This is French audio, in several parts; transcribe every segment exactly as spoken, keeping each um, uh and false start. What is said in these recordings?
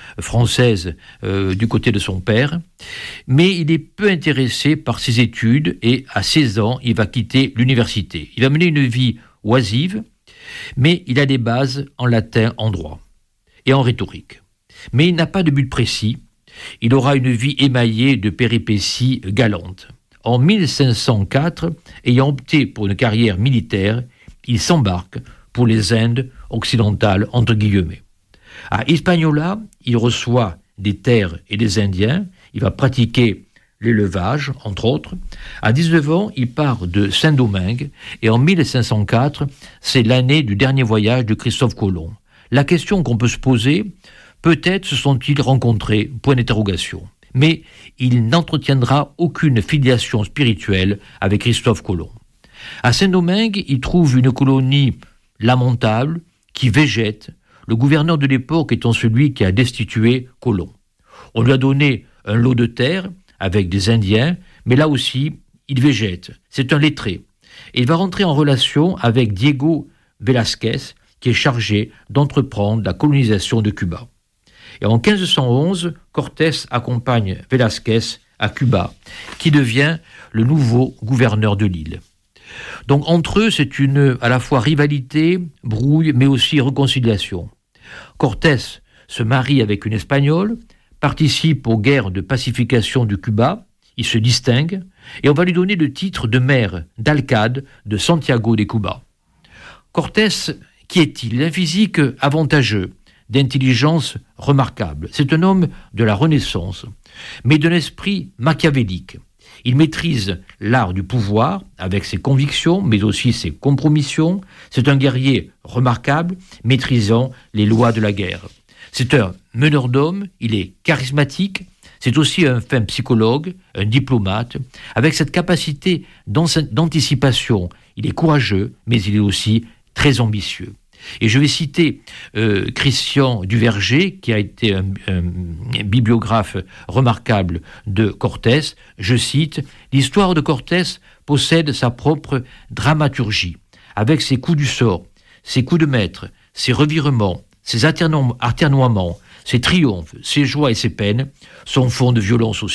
française euh, du côté de son père, mais il est peu intéressé par ses études et à seize ans, il va quitter l'université. Il va mener une vie oisive, mais il a des bases en latin, en droit et en rhétorique. Mais il n'a pas de but précis, il aura une vie émaillée de péripéties galantes. En mille cinq cent quatre, ayant opté pour une carrière militaire, il s'embarque pour les Indes occidentales, entre guillemets. À Hispaniola, il reçoit des terres et des Indiens, il va pratiquer l'élevage, entre autres. À dix-neuf ans, il part de Saint-Domingue, et en mille cinq cent quatre, c'est l'année du dernier voyage de Christophe Colomb. La question qu'on peut se poser, peut-être se sont-ils rencontrés, point d'interrogation. Mais il n'entretiendra aucune filiation spirituelle avec Christophe Colomb. À Saint-Domingue, il trouve une colonie lamentable qui végète, le gouverneur de l'époque étant celui qui a destitué Colomb. On lui a donné un lot de terre avec des Indiens, mais là aussi, il végète. C'est un lettré. Et il va rentrer en relation avec Diego Velázquez, qui est chargé d'entreprendre la colonisation de Cuba. Et en quinze cent onze, Cortés accompagne Velázquez à Cuba, qui devient le nouveau gouverneur de l'île. Donc entre eux, c'est une à la fois rivalité, brouille, mais aussi réconciliation. Cortés se marie avec une Espagnole, participe aux guerres de pacification du Cuba, il se distingue, et on va lui donner le titre de maire d'Alcade de Santiago de Cuba. Cortés, qui est-il? Il a un physique avantageux, d'intelligence remarquable. C'est un homme de la Renaissance, mais d'un esprit machiavélique. Il maîtrise l'art du pouvoir avec ses convictions, mais aussi ses compromissions. C'est un guerrier remarquable, maîtrisant les lois de la guerre. C'est un meneur d'hommes, il est charismatique. C'est aussi un fin psychologue, un diplomate, avec cette capacité d'anticipation. Il est courageux, mais il est aussi très ambitieux. Et je vais citer euh, Christian Duverger, qui a été un, un, un bibliographe remarquable de Cortés. Je cite, « L'histoire de Cortés possède sa propre dramaturgie, avec ses coups du sort, ses coups de maître, ses revirements, ses aternoiements, ses triomphes, ses joies et ses peines, son fond de violence aussi. »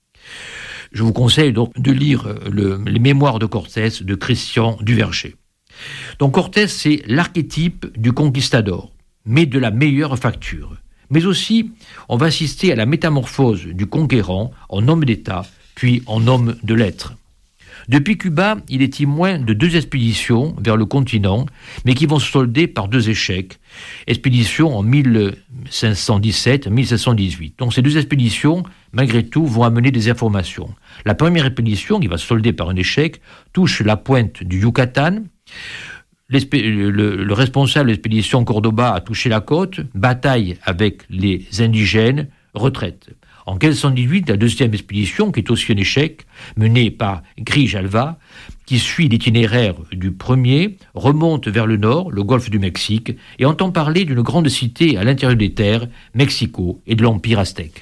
Je vous conseille donc de lire le, les mémoires de Cortés de Christian Duverger. Donc Cortés, c'est l'archétype du conquistador, mais de la meilleure facture. Mais aussi, on va assister à la métamorphose du conquérant en homme d'État, puis en homme de lettres. Depuis Cuba, il est témoin de deux expéditions vers le continent, mais qui vont se solder par deux échecs. Expéditions en mille cinq cent dix-sept et mille cinq cent dix-huit. Donc ces deux expéditions, malgré tout, vont amener des informations. La première expédition, qui va se solder par un échec, touche la pointe du Yucatan. Le, le responsable de l'expédition Cordoba a touché la côte, bataille avec les indigènes, retraite. En quinze cent dix-huit, la deuxième expédition, qui est aussi un échec, menée par Grijalva, qui suit l'itinéraire du premier, remonte vers le nord, le golfe du Mexique, et entend parler d'une grande cité à l'intérieur des terres, Mexico, et de l'Empire aztèque.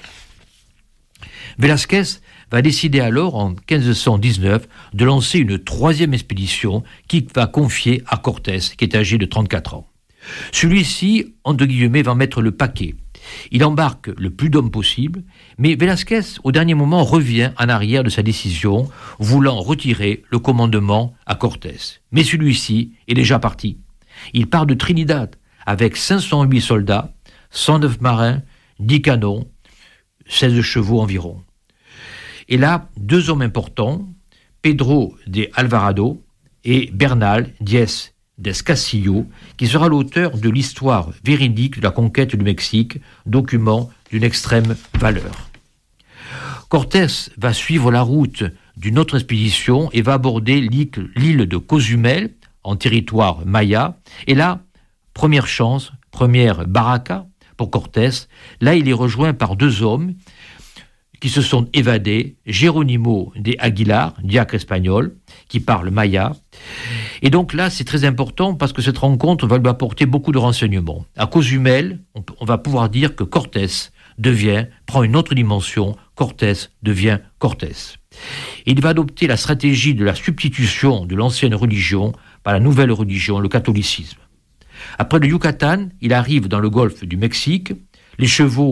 Velázquez va décider alors, en quinze cent dix-neuf, de lancer une troisième expédition qu'il va confier à Cortés, qui est âgé de trente-quatre ans. Celui-ci, entre guillemets, va mettre le paquet. Il embarque le plus d'hommes possible, mais Velázquez, au dernier moment, revient en arrière de sa décision, voulant retirer le commandement à Cortés. Mais celui-ci est déjà parti. Il part de Trinidad avec cinq cent huit soldats, cent neuf marins, dix canons, seize chevaux environ. Et là, deux hommes importants, Pedro de Alvarado et Bernal Diez des Castillo, qui sera l'auteur de l'histoire véridique de la conquête du Mexique, document d'une extrême valeur. Cortés va suivre la route d'une autre expédition et va aborder l'île de Cozumel, en territoire maya. Et là, première chance, première baraka pour Cortés. Là, il est rejoint par deux hommes qui se sont évadés, Geronimo de Aguilar, diacre espagnol, qui parle maya. Et donc là, c'est très important parce que cette rencontre va lui apporter beaucoup de renseignements. À Cozumel, on, on va pouvoir dire que Cortés devient, prend une autre dimension, Cortés devient Cortés. Et il va adopter la stratégie de la substitution de l'ancienne religion par la nouvelle religion, le catholicisme. Après le Yucatan, il arrive dans le golfe du Mexique, les chevaux